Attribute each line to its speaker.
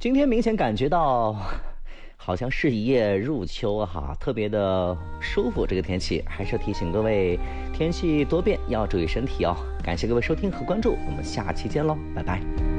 Speaker 1: 今天明显感觉到好像是一夜入秋哈，特别的舒服。这个天气还是提醒各位，天气多变，要注意身体哦。感谢各位收听和关注，我们下期见喽，拜拜。